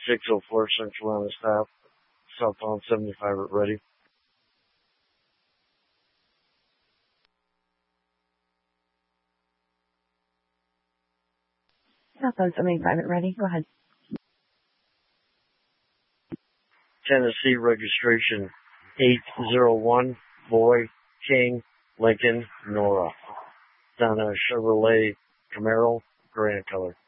604 Central on the stop. Southbound 75 at ready. Southbound 75 at ready. Go ahead. Tennessee registration 801 Boy King Lincoln Nora. It's on a Chevrolet Camaro, gray in color.